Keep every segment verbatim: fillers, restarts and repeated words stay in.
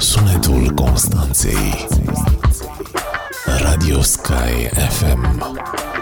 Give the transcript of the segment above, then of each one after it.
Sunetul Constanței. Radio Sky F M.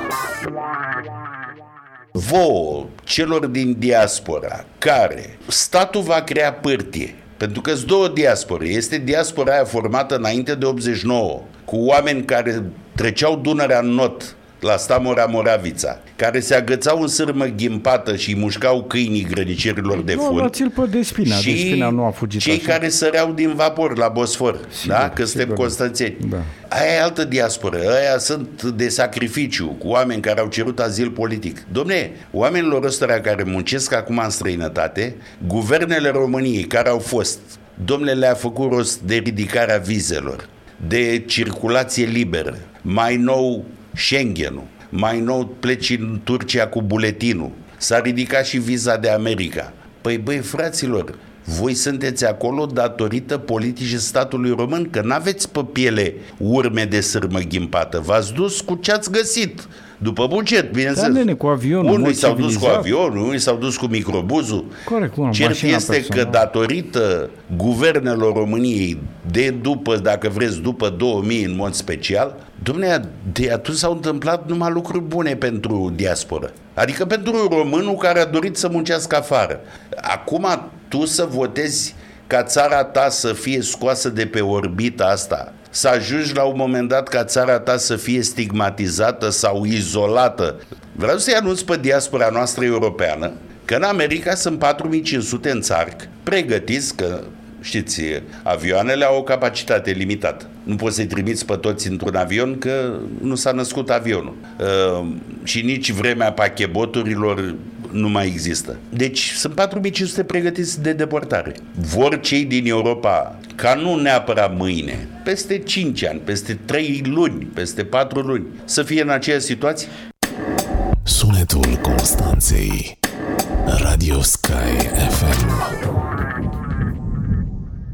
Vouă, celor din diaspora, care statul va crea pârtie, pentru că sunt două diaspore. Este diaspora aia formată înainte de optzeci și nouă, cu oameni care treceau Dunărea în not la Stamora Moravița, care se agățau în sârmă ghimpată și mușcau câinii grădicirilor de fund. Luați-l pe Despina, și Despina nu a fugit cei așa. care săreau din vapor la Bosfor, Sigur, da? Că sigur. suntem constanțeni. Da. Aia e altă diasporă, aia sunt de sacrificiu, cu oameni care au cerut azil politic. Dom'le, oamenilor ăstora care muncesc acum în străinătate, guvernele României care au fost, dom'le, le-a făcut rost de ridicarea vizelor, de circulație liberă, mai nou Schengen-ul, mai nou pleci în Turcia cu buletinul, s-a ridicat și viza de America. Păi băi, fraților, voi sunteți acolo datorită politicii statului român, că n-aveți pe piele urme de sârmă ghimpată, v-ați dus cu ce-ați găsit, după buget, bineînțeles. Da, nene, cu avionul, Unii mod s-au dus cu civilizat. avionul, unii s-au dus cu microbuzul. Corect, cu Cert mașina este personală. că datorită guvernelor României, de după, dacă vreți, după două mii în mod special, dom'le, de atunci s-au întâmplat numai lucruri bune pentru diasporă. Adică pentru românul care a dorit să muncească afară. Acum tu să votezi ca țara ta să fie scoasă de pe orbita asta, să ajungi la un moment dat ca țara ta să fie stigmatizată sau izolată. Vreau să-i anunț pe diaspora noastră europeană că în America sunt patru mii cinci sute în țarc, pregătiți că, știți, avioanele au o capacitate limitată. Nu poți să-i trimiți pe toți într-un avion că nu s-a născut avionul. Uh, și nici vremea pacheboturilor nu mai există. Deci sunt patru mii cinci sute pregătiți de deportare. Vor cei din Europa, ca nu neapărat mâine, peste cinci ani, peste trei luni, peste patru luni, să fie în aceeași situație? Sunetul Constanței. Radio Sky F M.